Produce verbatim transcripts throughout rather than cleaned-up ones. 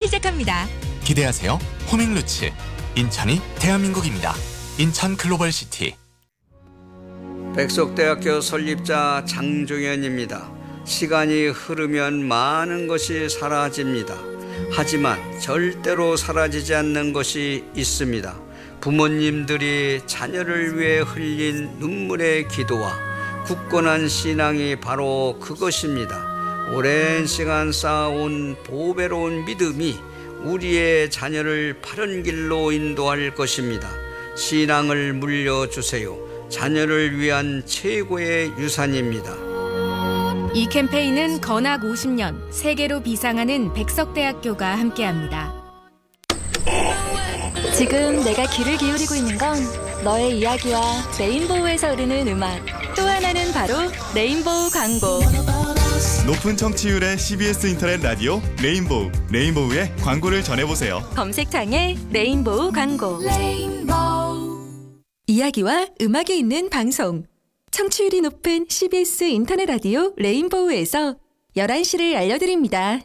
시작합니다. 기대하세요. 호밍루츠. 인천이 대한민국입니다. 인천 글로벌시티. 백석대학교 설립자 장종현입니다. 시간이 흐르면 많은 것이 사라집니다. 하지만 절대로 사라지지 않는 것이 있습니다. 부모님들이 자녀를 위해 흘린 눈물의 기도와 굳건한 신앙이 바로 그것입니다. 오랜 시간 쌓아온 보배로운 믿음이 우리의 자녀를 바른 길로 인도할 것입니다. 신앙을 물려주세요. 자녀를 위한 최고의 유산입니다. 이 캠페인은 건학 오십 년 세계로 비상하는 백석대학교가 함께합니다. 지금 내가 귀를 기울이고 있는 건 너의 이야기와 레인보우에서 흐르는 음악, 또 하나는 바로 레인보우 광고. 높은 청취율의 씨비에스 인터넷 라디오 레인보우, 레인보우의 광고를 전해보세요. 검색창에 레인보우 광고. 레인보우. 이야기와 음악이 있는 방송. 청취율이 높은 씨비에스 인터넷 라디오 레인보우에서 열한 시를 알려드립니다.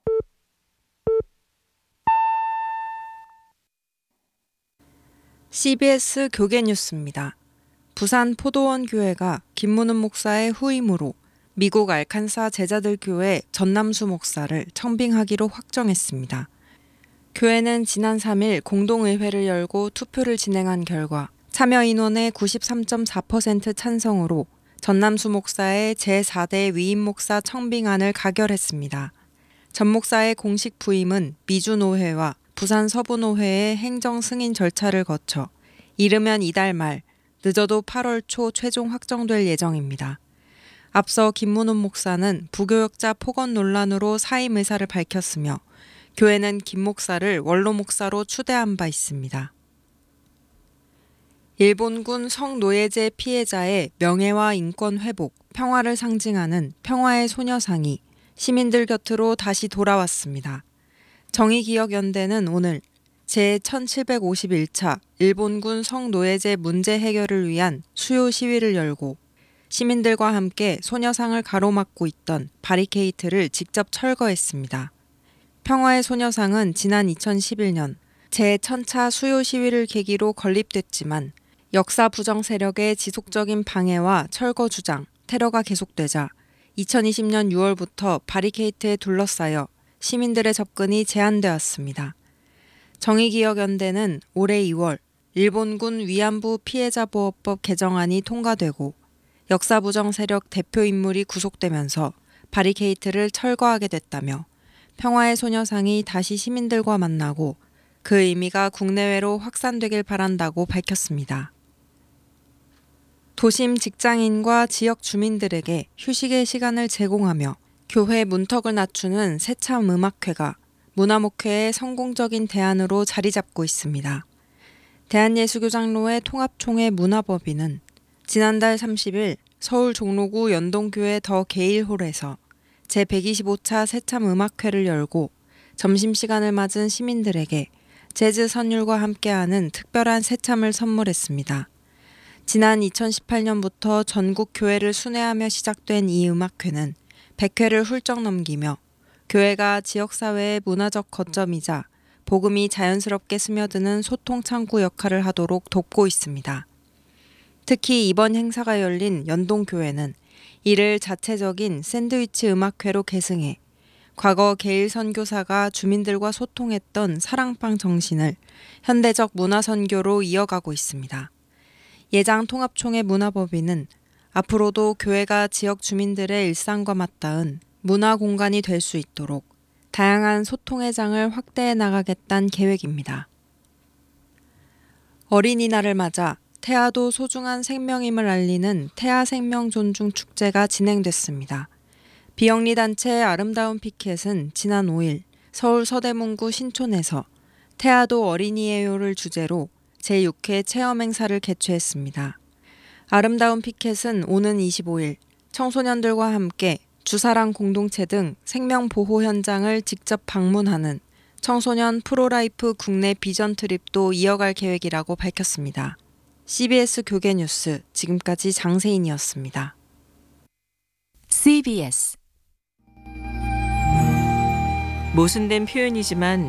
씨비에스 교계 뉴스입니다. 부산 포도원 교회가 김문훈 목사의 후임으로 미국 알칸사 제자들 교회 전남수 목사를 청빙하기로 확정했습니다. 교회는 지난 삼 일 공동의회를 열고 투표를 진행한 결과 참여 인원의 구십삼 점 사 퍼센트 찬성으로 전남수 목사의 제사 대 위임 목사 청빙안을 가결했습니다. 전 목사의 공식 부임은 미주노회와 부산 서부노회의 행정 승인 절차를 거쳐 이르면 이달 말, 늦어도 팔월 초 최종 확정될 예정입니다. 앞서 김문훈 목사는 부교역자 폭언 논란으로 사임 의사를 밝혔으며 교회는 김 목사를 원로 목사로 추대한 바 있습니다. 일본군 성노예제 피해자의 명예와 인권 회복, 평화를 상징하는 평화의 소녀상이 시민들 곁으로 다시 돌아왔습니다. 정의기억연대는 오늘 제천칠백오십일 차 일본군 성노예제 문제 해결을 위한 수요 시위를 열고 시민들과 함께 소녀상을 가로막고 있던 바리케이트를 직접 철거했습니다. 평화의 소녀상은 지난 이천십일 년 제천 차 수요 시위를 계기로 건립됐지만 역사 부정 세력의 지속적인 방해와 철거 주장, 테러가 계속되자 이천이십 년 유월부터 바리케이트에 둘러싸여 시민들의 접근이 제한되었습니다. 정의기억연대는 올해 이월 일본군 위안부 피해자보호법 개정안이 통과되고 역사부정 세력 대표 인물이 구속되면서 바리케이트를 철거하게 됐다며 평화의 소녀상이 다시 시민들과 만나고 그 의미가 국내외로 확산되길 바란다고 밝혔습니다. 도심 직장인과 지역 주민들에게 휴식의 시간을 제공하며 교회 문턱을 낮추는 새참 음악회가 문화목회의 성공적인 대안으로 자리 잡고 있습니다. 대한예수교장로회 통합총회 문화법인은 지난달 삼십 일 서울 종로구 연동교회 더 게일홀에서 제백이십오 차 새참 음악회를 열고 점심시간을 맞은 시민들에게 재즈 선율과 함께하는 특별한 새참을 선물했습니다. 지난 이천십팔 년부터 전국 교회를 순회하며 시작된 이 음악회는 백 회를 훌쩍 넘기며 교회가 지역사회의 문화적 거점이자 복음이 자연스럽게 스며드는 소통 창구 역할을 하도록 돕고 있습니다. 특히 이번 행사가 열린 연동교회는 이를 자체적인 샌드위치 음악회로 계승해 과거 게일 선교사가 주민들과 소통했던 사랑방 정신을 현대적 문화선교로 이어가고 있습니다. 예장 통합총회 문화법인은 앞으로도 교회가 지역 주민들의 일상과 맞닿은 문화 공간이 될 수 있도록 다양한 소통의 장을 확대해 나가겠다는 계획입니다. 어린이날을 맞아 태아도 소중한 생명임을 알리는 태아 생명 존중 축제가 진행됐습니다. 비영리 단체 아름다운 피켓은 지난 오 일 서울 서대문구 신촌에서 태아도 어린이예요를 주제로 제육 회 체험 행사를 개최했습니다. 아름다운 피켓은 오는 이십오 일 청소년들과 함께 주사랑 공동체 등 생명보호 현장을 직접 방문하는 청소년 프로라이프 국내 비전 트립도 이어갈 계획이라고 밝혔습니다. 씨비에스 교계 뉴스 지금까지 장세인이었습니다. 씨비에스 모순된 표현이지만